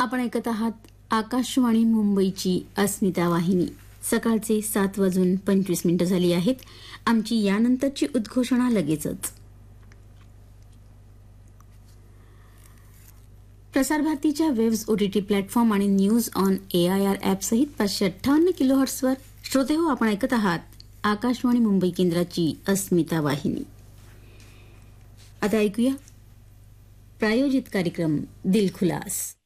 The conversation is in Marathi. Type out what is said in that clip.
आपण ऐकत आहात आकाशवाणी मुंबईची अस्मिता वाहिनी. सकाळचे 7:25 झाली आहेत. आमची यानंतरची उद्घोषणा लगेचच. प्रसारभारतीच्या वेव्स ओटीटी प्लॅटफॉर्म आणि न्यूज ऑन AIR ॲप सहित 558 किलोहर्ट्झवर श्रोते हो, आपण ऐकत आहात आकाशवाणी मुंबई केंद्राची अस्मिता वाहिनी. आता ऐकूया प्रायोजित कार्यक्रम दिलखुलास.